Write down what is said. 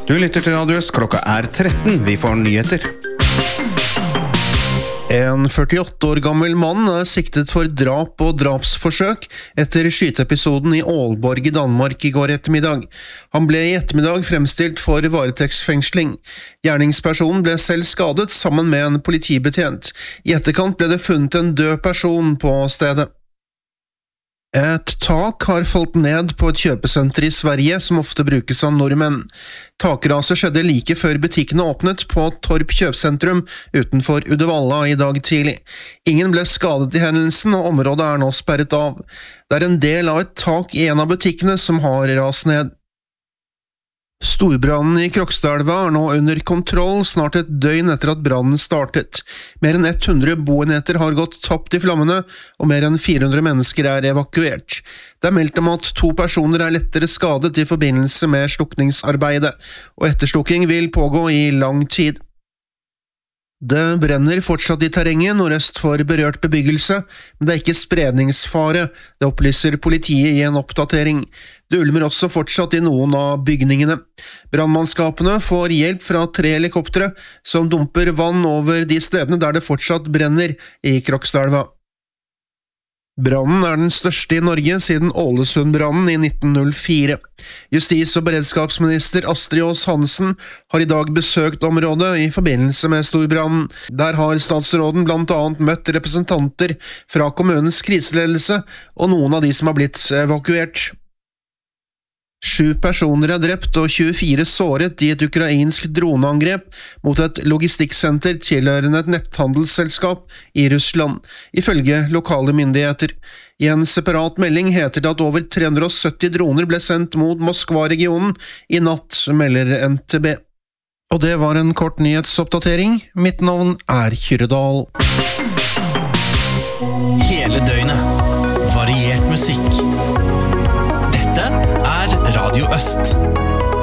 Du lytter til Radio Øst, klokka 13, vi får nyheter. En 48 år gammel mann siktet for drap og drapsforsøk etter skyteepisoden i Aalborg i Danmark i går ettermiddag. Han ble i ettermiddag fremstilt for varetektsfengsling. Gjerningspersonen ble selv skadet sammen med en politibetjent. I etterkant ble det funnet en død person på stedet. Et tak har falt ned på et kjøpesenter i Sverige som ofte brukes av nordmenn. Takraset skjedde like før butikkene åpnet på Torp kjøpesentrum utenfor Uddevalla i dag tidlig. Ingen ble skadet i hendelsen, og området er nå sperret av. Det er en del av et tak i en av butikkene som har rast ned. Storbrannen i Krokstadelva er nå under kontroll snart et døgn etter at brannen startet. Mer enn 100 boenheter har gått tapt i flammene, og mer enn 400 mennesker er evakuert. Det er meldt om at 2 personer er lettere skadet i forbindelse med slukningsarbeidet, og etterslukking vil pågå i lang tid. Det brenner fortsatt i terrenget nordøst for berørt bebyggelse, men det er ikke spredningsfare, det opplyser politiet i en oppdatering. Det ulmer også fortsatt i noen av bygningene. Brannmannskapene får hjelp fra 3 helikoptre som dumper vann over de stedene der det fortsatt brenner i Krokstadelva. Brannen er den største i Norge siden Ålesundbrannen i 1904. Justis- og beredskapsminister Astrid Aas Hansen har i dag besøkt området i forbindelse med storbrannen. Der har statsråden blant annet møtt representanter fra kommunens kriseledelse og noen av de som har blitt evakuert. 7 personer er drept og 24 såret i et ukrainsk droneangrep mot et logistikksenter tilhørende et netthandelsselskap i Russland, ifølge lokale myndigheter. I en separat melding heter det at over 370 droner ble sendt mot Moskva-regionen i natt, melder NTB. Og det var en kort nyhetsoppdatering. Mitt navn er Kyrredal. Hele døgnet. Variert musikk. Dette er Radio Øst.